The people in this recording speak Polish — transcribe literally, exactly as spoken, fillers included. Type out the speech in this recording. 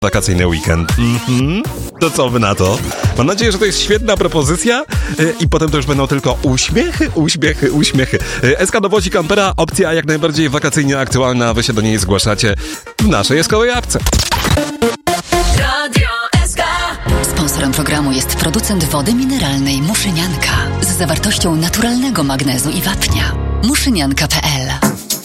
wakacyjny weekend. Mhm. To co wy na to? Mam nadzieję, że to jest świetna propozycja i potem to już będą tylko uśmiechy, uśmiechy, uśmiechy. S K dowozi kampera, opcja jak najbardziej wakacyjnie aktualna, wy się do niej zgłaszacie w naszej Eskowej apce. Radio S K. Sponsorem programu jest producent wody mineralnej Muszynianka z zawartością naturalnego magnezu i wapnia. muszynianka kropka p l